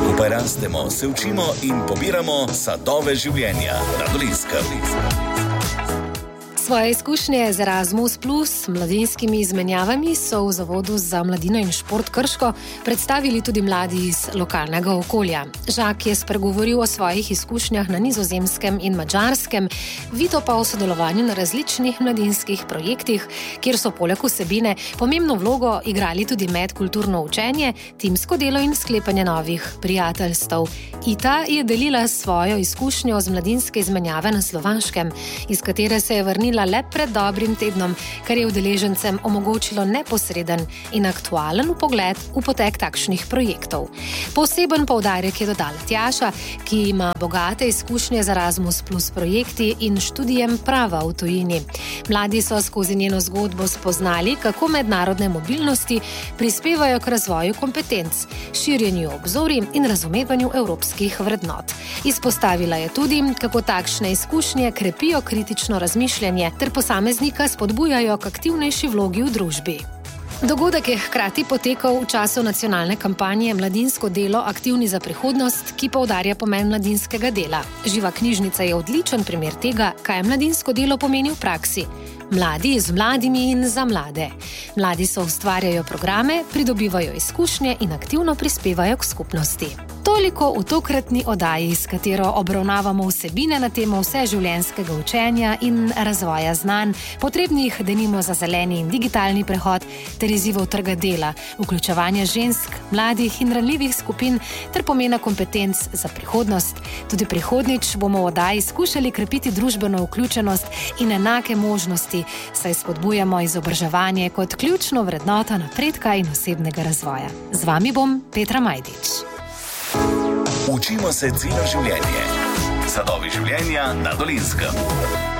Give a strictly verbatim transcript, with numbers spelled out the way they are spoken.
Skupaj rastemo, se učimo in pobiramo sadove življenja na Dolenjskem. Svoje izkušnje z Erasmus plus mladinskimi izmenjavami so v Zavodu za mladino in šport Krško predstavili tudi mladi iz lokalnega okolja. Žak je spregovoril o svojih izkušnjah na Nizozemskem in Madžarskem, Vito pa o sodelovanju na različnih mladinskih projektih, kjer so poleg vsebine pomembno vlogo igrali tudi medkulturno učenje, timsko delo in sklepanje novih prijateljstev. Ita je delila svojo izkušnjo z mladinske izmenjave na Slovaškem, iz katere se je vrnila le pred dobrim tednom, kar je udeležencem omogočilo neposreden in aktualen vpogled v potek takšnih projektov. Poseben poudarek je dodala Tjaša, ki ima bogate izkušnje z Erasmus plus projekti in študijem prava v tujini. Mladi so skozi njeno zgodbo spoznali, kako mednarodne mobilnosti prispevajo k razvoju kompetenc, širjenju obzorij in razumevanju evropskih vrednot. Izpostavila je tudi, kako takšne izkušnje krepijo kritično razmišljanje ter posameznika spodbujajo k aktivnejši vlogi v družbi. Dogodek je hkrati potekal v času nacionalne kampanje Mladinsko delo aktivni za prihodnost, ki poudarja pomen mladinskega dela. Živa knjižnica je odličen primer tega, kaj mladinsko delo pomeni v praksi. Mladi z mladimi in za mlade. Mladi so ustvarjajo programe, pridobivajo izkušnje in aktivno prispevajo k skupnosti. Toliko v tokratni oddaji, s katero obravnavamo vsebine na temo vseživljenjskega učenja in razvoja znanj, potrebnih denimo za zeleni in digitalni prehod, ter izzivov trga dela, vključevanja žensk, mladih in ranljivih skupin ter pomena kompetenc za prihodnost. Tudi prihodnjič bomo v oddaji skušali krepiti družbeno vključenost in enake možnosti, saj spodbujamo izobraževanje kot ključno vrednoto napredka in osebnega razvoja. Z vami bom Petra Majdič. Učimo se celo življenje. Sadovi življenja na Dolenjskem.